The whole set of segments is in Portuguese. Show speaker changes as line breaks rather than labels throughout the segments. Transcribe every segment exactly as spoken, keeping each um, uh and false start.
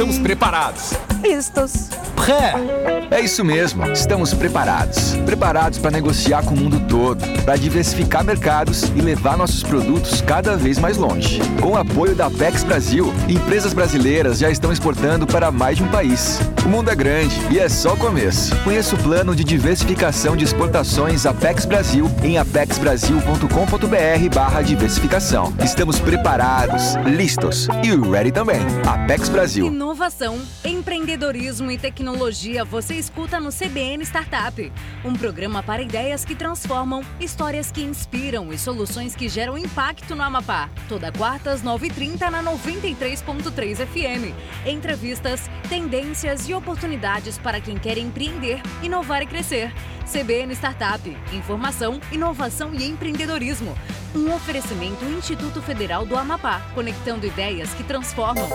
estamos preparados.
Listos.
Pré. É isso mesmo, estamos preparados. Preparados para negociar com o mundo todo, para diversificar mercados e levar nossos produtos cada vez mais longe. Com o apoio da Apex Brasil, empresas brasileiras já estão exportando para mais de um país. O mundo é grande e é só o começo. Conheça o plano de diversificação de exportações Apex Brasil em apexbrasil.com.br barra diversificação. Estamos preparados, listos e ready também. Apex Brasil.
Inovação, empreendedorismo e tecnologia você escuta no C B N Startup. Um programa para ideias que transformam, histórias que inspiram e soluções que geram impacto no Amapá. Toda quarta às nove e trinta na noventa e três ponto três F M. Entrevistas, tendências e oportunidades para quem quer empreender, inovar e crescer. C B N Startup. Informação, inovação e empreendedorismo. Um oferecimento Instituto Federal do Amapá, conectando ideias que transformam.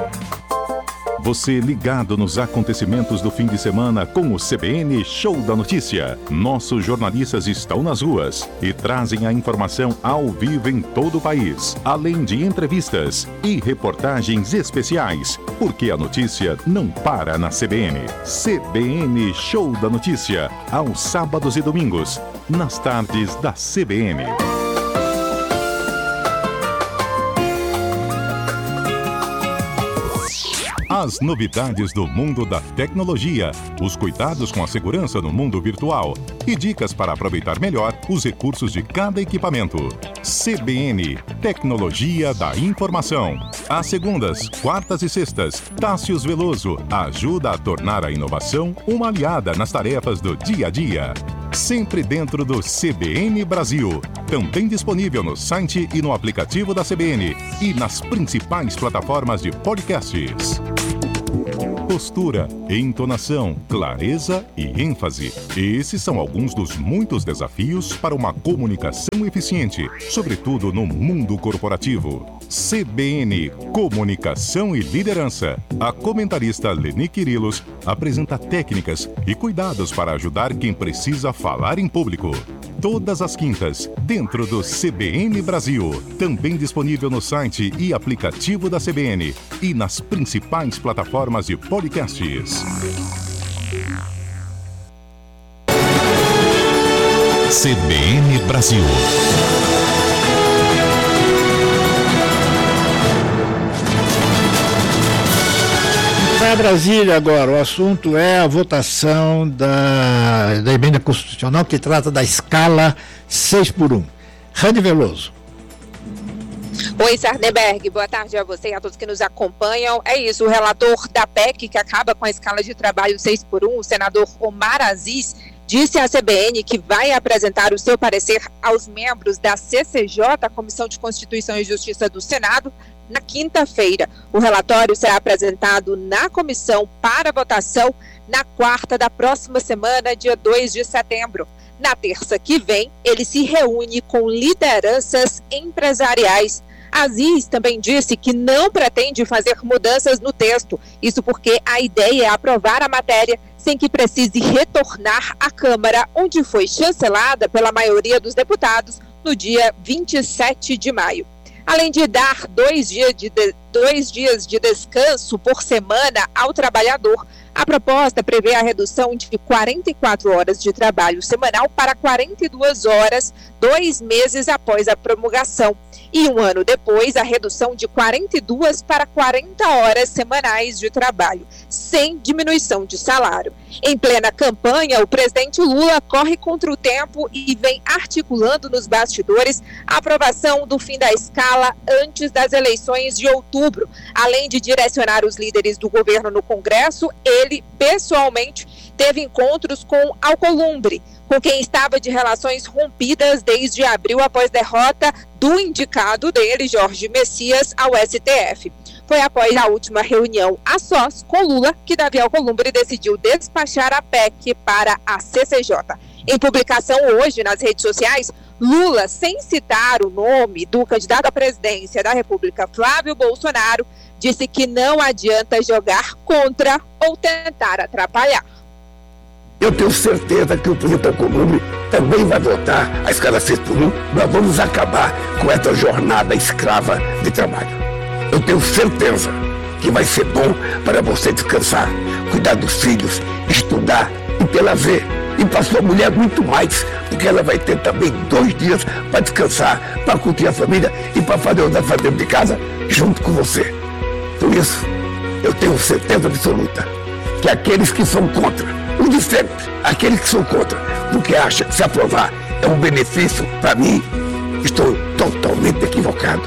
Você ligado nos acontecimentos do fim de semana com o C B N Show da Notícia. Nossos jornalistas estão nas ruas e trazem a informação ao vivo em todo o país, além de entrevistas e reportagens especiais, porque a notícia não para na C B N. C B N Show da Notícia, aos sábados e domingos, nas tardes da C B N. As novidades do mundo da tecnologia, os cuidados com a segurança no mundo virtual e dicas para aproveitar melhor os recursos de cada equipamento. C B N, Tecnologia da Informação. Às segundas, quartas e sextas, Tássius Veloso ajuda a tornar a inovação uma aliada nas tarefas do dia a dia. Sempre dentro do C B N Brasil. Também disponível no site e no aplicativo da C B N e nas principais plataformas de podcasts. Postura, entonação, clareza e ênfase. Esses são alguns dos muitos desafios para uma comunicação eficiente, sobretudo no mundo corporativo. C B N, Comunicação e Liderança. A comentarista Leni Quirilos apresenta técnicas e cuidados para ajudar quem precisa falar em público. Todas as quintas, dentro do C B N Brasil. Também disponível no site e aplicativo da C B N e nas principais plataformas de podcasts.
C B N Brasil.
Para Brasília agora, o assunto é a votação da, da emenda constitucional que trata da escala seis por um. Rani Veloso.
Oi, Sardenberg, boa tarde a você e a todos que nos acompanham. É isso, o relator da P E C, que acaba com a escala de trabalho seis por um, o senador Omar Aziz, disse à C B N que vai apresentar o seu parecer aos membros da C C J, a Comissão de Constituição e Justiça do Senado, na quinta-feira. O relatório será apresentado na comissão para votação na quarta da próxima semana, dia dois de setembro. Na terça que vem, ele se reúne com lideranças empresariais. Aziz também disse que não pretende fazer mudanças no texto, isso porque a ideia é aprovar a matéria sem que precise retornar à Câmara, onde foi chancelada pela maioria dos deputados no dia vinte e sete de maio. Além de dar dois dias de, de, dois dias de descanso por semana ao trabalhador, a proposta prevê a redução de quarenta e quatro horas de trabalho semanal para quarenta e duas horas, dois meses após a promulgação. E um ano depois, a redução de quarenta e duas para quarenta horas semanais de trabalho, sem diminuição de salário. Em plena campanha, o presidente Lula corre contra o tempo e vem articulando nos bastidores a aprovação do fim da escala antes das eleições de outubro. Além de direcionar os líderes do governo no Congresso, ele, pessoalmente, teve encontros com Alcolumbre, com quem estava de relações rompidas desde abril após derrota do indicado dele, Jorge Messias, ao S T F. Foi após a última reunião a sós com Lula que Davi Alcolumbre decidiu despachar a P E C para a C C J. Em publicação hoje nas redes sociais, Lula, sem citar o nome do candidato à presidência da República, Flávio Bolsonaro, disse que não adianta jogar contra ou tentar atrapalhar.
Eu tenho certeza que o presidente Alcolumbre também vai votar a escala seis por um. Nós vamos acabar com essa jornada escrava de trabalho. Eu tenho certeza que vai ser bom para você descansar, cuidar dos filhos, estudar e pela ver. E para sua mulher muito mais, porque ela vai ter também dois dias para descansar, para curtir a família e para fazer os afazeres de casa junto com você. Por isso, eu tenho certeza absoluta que aqueles que são contra, os de sempre, aqueles que são contra, porque acham que se aprovar é um benefício para mim, estou totalmente equivocado.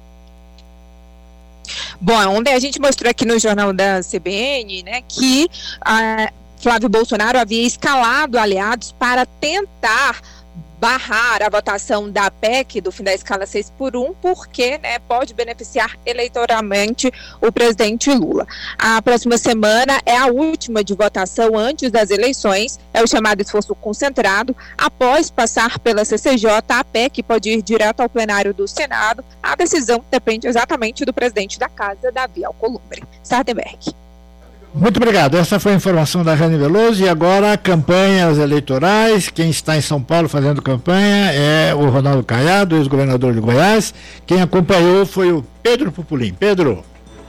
Bom, ontem a gente mostrou aqui no Jornal da C B N, né, que a Flávio Bolsonaro havia escalado aliados para tentar barrar a votação da P E C do fim da escala seis por um, porque, né, pode beneficiar eleitoralmente o presidente Lula. A próxima semana é a última de votação antes das eleições, é o chamado esforço concentrado. Após passar pela C C J, a P E C pode ir direto ao plenário do Senado. A decisão depende exatamente do presidente da Casa, Davi Alcolumbre. Sardenberg.
Muito obrigado. Essa foi a informação da Rani Veloso. E agora, campanhas eleitorais. Quem está em São Paulo fazendo campanha é o Ronaldo Caiado, ex-governador de Goiás. Quem acompanhou foi o Pedro Pupulim. Pedro.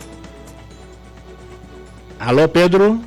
Alô, Pedro.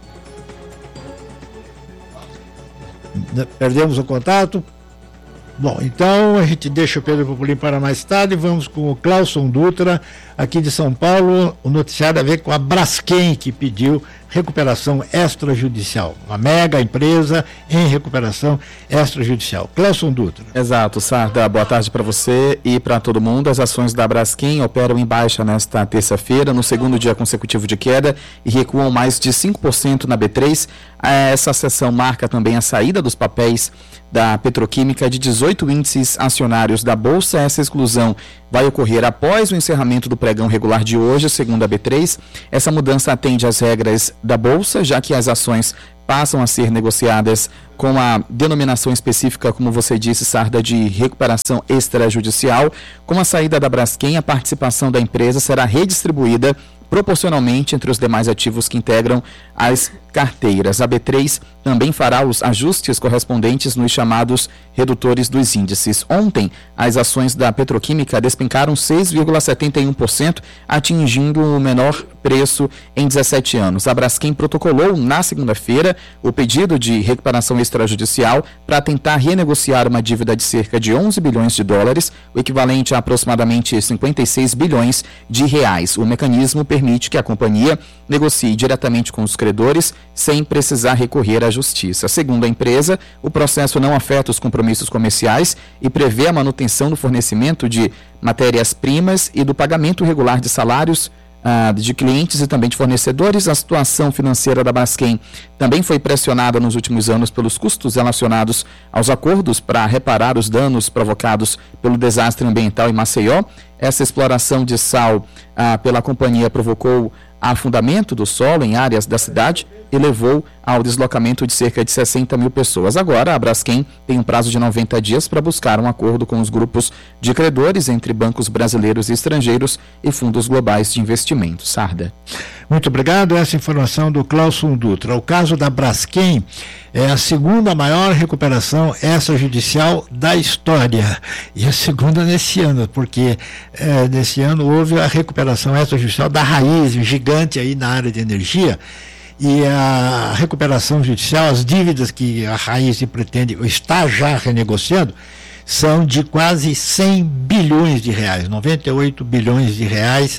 Perdemos o contato. Bom, então a gente deixa o Pedro Pupulim para mais tarde. Vamos com o Clauson Dutra, aqui de São Paulo. O noticiário a ver com a Braskem, que pediu recuperação extrajudicial. Uma mega empresa em recuperação extrajudicial. Clauson Dutra.
Exato, Sarda. Boa tarde para você e para todo mundo. As ações da Braskem operam em baixa nesta terça-feira, no segundo dia consecutivo de queda, e recuam mais de cinco por cento na B três. Essa sessão marca também a saída dos papéis da Petroquímica de dezoito índices acionários da Bolsa. Essa exclusão vai ocorrer após o encerramento do pregão regular de hoje, segundo a B três. Essa mudança atende às regras da Bolsa, já que as ações passam a ser negociadas com a denominação específica, como você disse, Sarda, de recuperação extrajudicial. Com a saída da Braskem, a participação da empresa será redistribuída proporcionalmente entre os demais ativos que integram as carteiras. A B três também fará os ajustes correspondentes nos chamados redutores dos índices. Ontem, as ações da Petroquímica despencaram seis vírgula setenta e um por cento, atingindo o menor preço em dezessete anos. A Braskem protocolou na segunda-feira o pedido de recuperação extrajudicial para tentar renegociar uma dívida de cerca de onze bilhões de dólares, o equivalente a aproximadamente cinquenta e seis bilhões de reais. O mecanismo permite que a companhia negocie diretamente com os credores sem precisar recorrer à justiça. Segundo a empresa, o processo não afeta os compromissos comerciais e prevê a manutenção do fornecimento de matérias-primas e do pagamento regular de salários ah, de clientes e também de fornecedores. A situação financeira da Braskem também foi pressionada nos últimos anos pelos custos relacionados aos acordos para reparar os danos provocados pelo desastre ambiental em Maceió. Essa exploração de sal ah, pela companhia provocou afundamento do solo em áreas da cidade e levou ao deslocamento de cerca de sessenta mil pessoas. Agora, a Braskem tem um prazo de noventa dias para buscar um acordo com os grupos de credores entre bancos brasileiros e estrangeiros e fundos globais de investimento. Sarda.
Muito obrigado. Essa informação do Clauson Dutra. O caso da Braskem é a segunda maior recuperação extrajudicial da história. E a segunda nesse ano, porque é, nesse ano houve a recuperação extrajudicial da Raiz, um gigante aí na área de energia. E a recuperação judicial, as dívidas que a Raiz pretende, está já renegociando, são de quase cem bilhões de reais, noventa e oito bilhões de reais,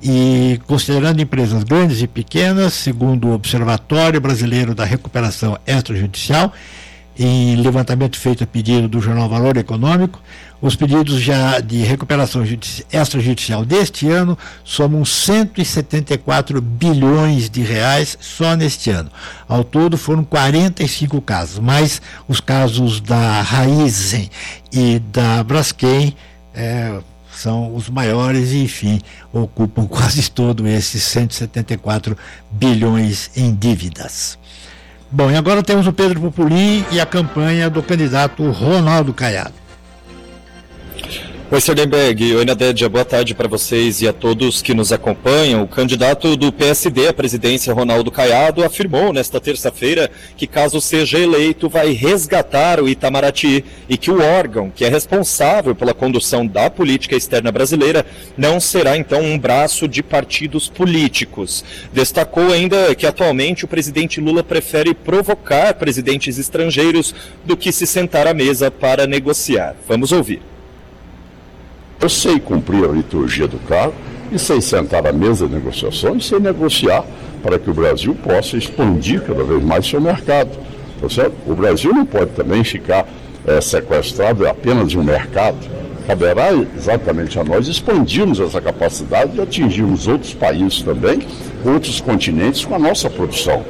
e considerando empresas grandes e pequenas, segundo o Observatório Brasileiro da Recuperação Extrajudicial, em levantamento feito a pedido do jornal Valor Econômico, os pedidos já de recuperação extrajudicial deste ano somam cento e setenta e quatro bilhões de reais só neste ano. Ao todo foram quarenta e cinco casos, mas os casos da Raizen e da Braskem é, são os maiores e, enfim, ocupam quase todo esses cento e setenta e quatro bilhões em dívidas. Bom, e agora temos o Pedro Pupulim e a campanha do candidato Ronaldo Caiado.
Oi, Sardenberg. Oi, Nadédia. Boa tarde para vocês e a todos que nos acompanham. O candidato do P S D à presidência, Ronaldo Caiado, afirmou nesta terça-feira que, caso seja eleito, vai resgatar o Itamaraty e que o órgão que é responsável pela condução da política externa brasileira não será, então, um braço de partidos políticos. Destacou ainda que, atualmente, o presidente Lula prefere provocar presidentes estrangeiros do que se sentar à mesa para negociar. Vamos ouvir.
Eu sei cumprir a liturgia do cargo e sei sentar à mesa de negociação e sei negociar para que o Brasil possa expandir cada vez mais seu mercado. Tá certo? O Brasil não pode também ficar é, sequestrado apenas de um mercado. Caberá exatamente a nós expandirmos essa capacidade e atingirmos outros países também, outros continentes com a nossa produção.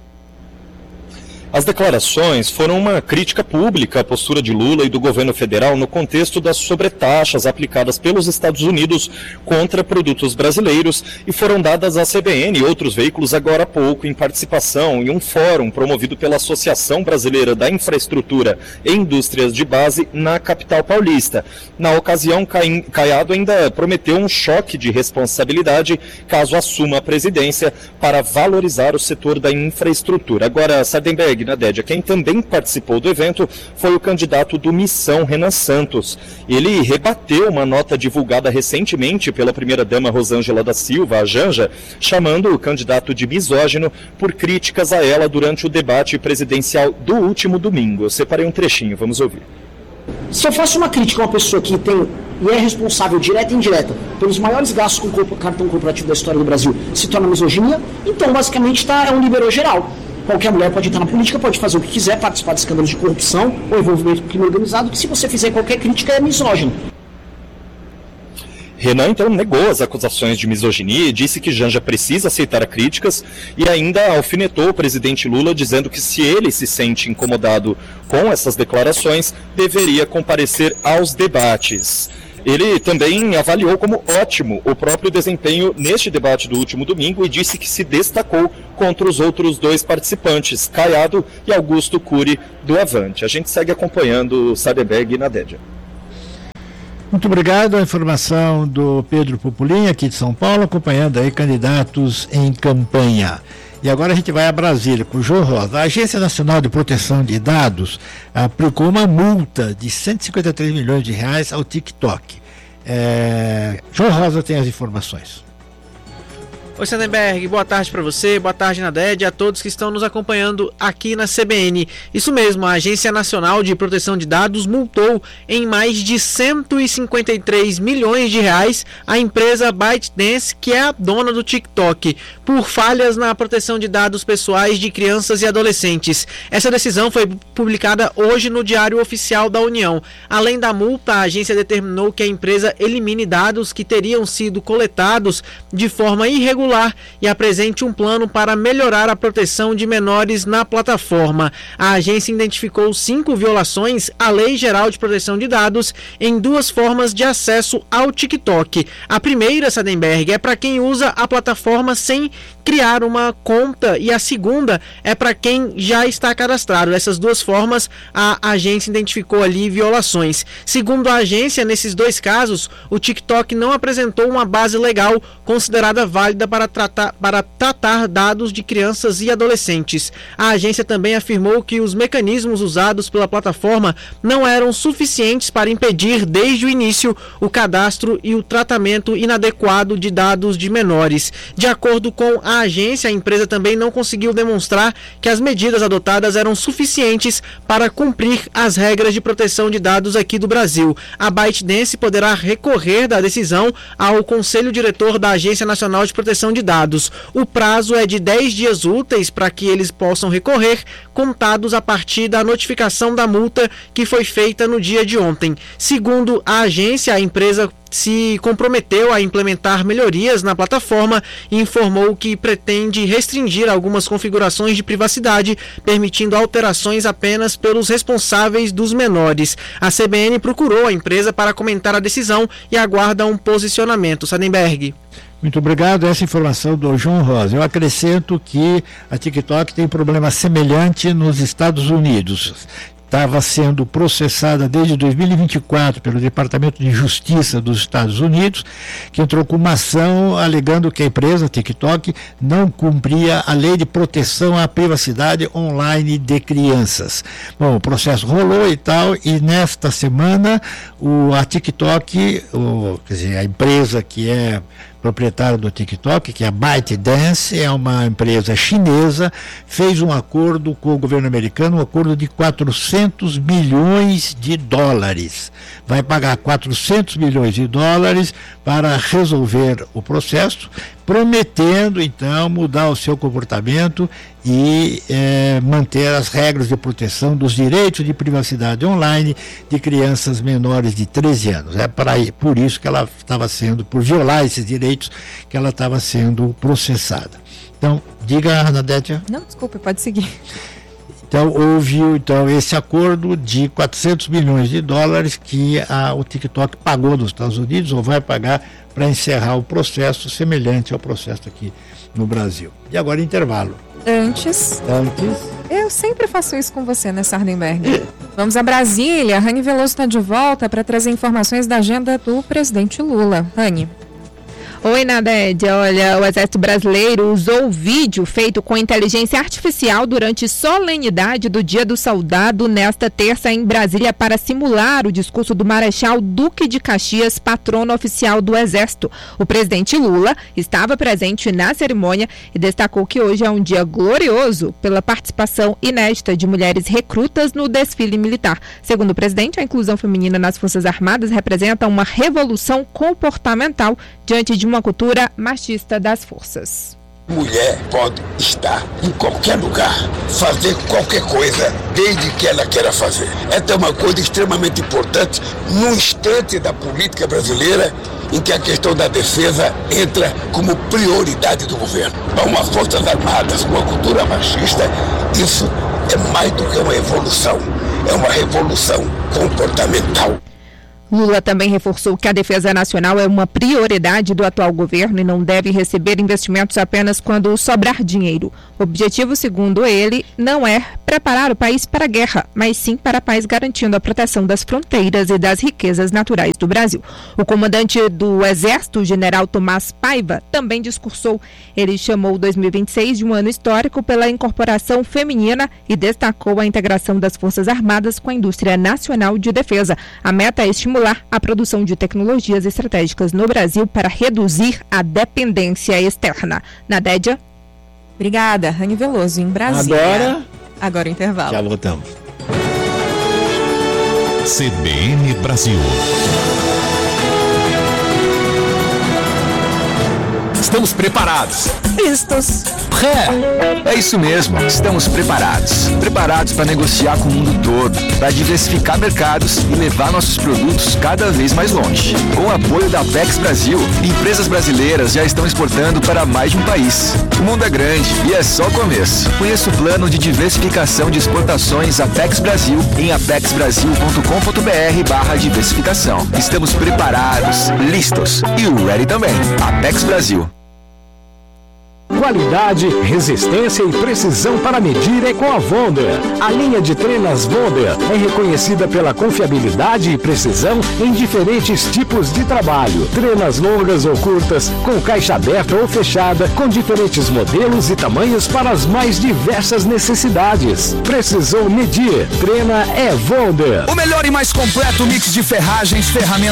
As declarações foram uma crítica pública à postura de Lula e do governo federal no contexto das sobretaxas aplicadas pelos Estados Unidos contra produtos brasileiros e foram dadas à C B N e outros veículos agora há pouco em participação em um fórum promovido pela Associação Brasileira da Infraestrutura e Indústrias de Base na capital paulista. Na ocasião, Caiado ainda prometeu um choque de responsabilidade caso assuma a presidência para valorizar o setor da infraestrutura. Agora, Sardenberg, Nadédia, quem também participou do evento foi o candidato do Missão, Renan Santos. Ele rebateu uma nota divulgada recentemente pela primeira-dama Rosângela da Silva, a Janja, chamando o candidato de misógino por críticas a ela durante o debate presidencial do último domingo. Eu separei um trechinho, vamos ouvir.
Se eu faço uma crítica a uma pessoa que tem e é responsável, direta e indireta, pelos maiores gastos com cartão corporativo da história do Brasil, se torna misoginia, então basicamente tá, é um liberou geral. Qualquer mulher pode entrar na política, pode fazer o que quiser, participar de escândalos de corrupção ou envolvimento com crime organizado, que se você fizer qualquer crítica é misógino.
Renan, então, negou as acusações de misoginia e disse que Janja precisa aceitar críticas e ainda alfinetou o presidente Lula, dizendo que se ele se sente incomodado com essas declarações, deveria comparecer aos debates. Ele também avaliou como ótimo o próprio desempenho neste debate do último domingo e disse que se destacou contra os outros dois participantes, Caiado e Augusto Cury, do Avante. A gente segue acompanhando o Sardenberg e Nadédia.
Muito obrigado. A informação do Pedro Pupulinha, aqui de São Paulo, acompanhando aí candidatos em campanha. E agora a gente vai a Brasília com o João Rosa. A Agência Nacional de Proteção de Dados aplicou uma multa de cento e cinquenta e três milhões de reais ao TikTok. É... João Rosa tem as informações.
Oi, Sardenberg, boa tarde para você, boa tarde, Nadédia, a todos que estão nos acompanhando aqui na C B N. Isso mesmo, a Agência Nacional de Proteção de Dados multou em mais de cento e cinquenta e três milhões de reais a empresa ByteDance, que é a dona do TikTok, por falhas na proteção de dados pessoais de crianças e adolescentes. Essa decisão foi publicada hoje no Diário Oficial da União. Além da multa, a agência determinou que a empresa elimine dados que teriam sido coletados de forma irregular e apresente um plano para melhorar a proteção de menores na plataforma. A agência identificou cinco violações à Lei Geral de Proteção de Dados em duas formas de acesso ao TikTok. A primeira, Sardenberg, é para quem usa a plataforma sem criar uma conta e a segunda é para quem já está cadastrado. Dessas duas formas, a agência identificou ali violações. Segundo a agência, nesses dois casos, o TikTok não apresentou uma base legal considerada válida para tratar, para tratar dados de crianças e adolescentes. A agência também afirmou que os mecanismos usados pela plataforma não eram suficientes para impedir desde o início o cadastro e o tratamento inadequado de dados de menores. De acordo com a agência, a empresa também não conseguiu demonstrar que as medidas adotadas eram suficientes para cumprir as regras de proteção de dados aqui do Brasil. A ByteDance poderá recorrer da decisão ao Conselho Diretor da Agência Nacional de Proteção de Dados. O prazo é de dez dias úteis para que eles possam recorrer, contados a partir da notificação da multa que foi feita no dia de ontem. Segundo a agência, a empresa se comprometeu a implementar melhorias na plataforma e informou que pretende restringir algumas configurações de privacidade, permitindo alterações apenas pelos responsáveis dos menores. A C B N procurou a empresa para comentar a decisão e aguarda um posicionamento. Sardenberg.
Muito obrigado. Essa informação do João Rosa. Eu acrescento que a TikTok tem problema semelhante nos Estados Unidos. estava sendo processada desde dois mil e vinte e quatro pelo Departamento de Justiça dos Estados Unidos, que entrou com uma ação alegando que a empresa TikTok não cumpria a lei de proteção à privacidade online de crianças. Bom, o processo rolou e tal, e nesta semana o, a TikTok, o, quer dizer, a empresa que é proprietária do TikTok, que é a ByteDance, é uma empresa chinesa, fez um acordo com o governo americano, um acordo de quatrocentos milhões de dólares. Vai pagar quatrocentos milhões de dólares para resolver o processo, prometendo então mudar o seu comportamento e é, manter as regras de proteção dos direitos de privacidade online de crianças menores de treze anos. É para, por isso que ela estava sendo, por violar esses direitos, que ela estava sendo processada. Então, diga, Anadétia.
Não, desculpa, pode seguir.
Então, houve então, esse acordo de quatrocentos milhões de dólares que a, o TikTok pagou nos Estados Unidos, ou vai pagar, para encerrar o processo semelhante ao processo aqui no Brasil. E agora, intervalo.
Antes,
Antes.
eu sempre faço isso com você, né, Sardenberg? Vamos a Brasília. Rani Veloso está de volta para trazer informações da agenda do presidente Lula. Rani.
Oi, Nadédia. Olha, o Exército Brasileiro usou o vídeo feito com inteligência artificial durante solenidade do Dia do Soldado nesta terça em Brasília para simular o discurso do Marechal Duque de Caxias, patrono oficial do Exército. O presidente Lula estava presente na cerimônia e destacou que hoje é um dia glorioso pela participação inédita de mulheres recrutas no desfile militar. Segundo o presidente, a inclusão feminina nas Forças Armadas representa uma revolução comportamental diante de uma cultura machista das forças.
Mulher pode estar em qualquer lugar, fazer qualquer coisa, desde que ela queira fazer. Essa é uma coisa extremamente importante no instante da política brasileira em que a questão da defesa entra como prioridade do governo. Para uma Forças Armadas com uma cultura machista, isso é mais do que uma evolução, é uma revolução comportamental.
Lula também reforçou que a defesa nacional é uma prioridade do atual governo e não deve receber investimentos apenas quando sobrar dinheiro. O objetivo, segundo ele, não é preparar o país para a guerra, mas sim para a paz, garantindo a proteção das fronteiras e das riquezas naturais do Brasil. O comandante do Exército, o general Tomás Paiva, também discursou. Ele chamou dois mil e vinte e seis de um ano histórico pela incorporação feminina e destacou a integração das Forças Armadas com a indústria nacional de defesa. A meta é estimular a produção de tecnologias estratégicas no Brasil para reduzir a dependência externa. Nadédia?
Obrigada, Rani Veloso, em Brasília.
Agora?
Agora o intervalo.
Já voltamos.
C B N Brasil.
Estamos preparados.
Vistos.
É, é isso mesmo. Estamos preparados. Preparados para negociar com o mundo todo, para diversificar mercados e levar nossos produtos cada vez mais longe. Com o apoio da Apex Brasil, empresas brasileiras já estão exportando para mais de um país. O mundo é grande e é só o começo. Conheça o plano de diversificação de exportações Apex Brasil em apexbrasil ponto com ponto br barra diversificação. Estamos preparados, listos e o ready também. Apex Brasil.
Qualidade, resistência e precisão para medir é com a Wonder. A linha de trenas Wonder é reconhecida pela confiabilidade e precisão em diferentes tipos de trabalho. Trenas longas ou curtas, com caixa aberta ou fechada, com diferentes modelos e tamanhos para as mais diversas necessidades. Precisou medir? Trena é Wonder.
O melhor e mais completo mix de ferragens, ferramentas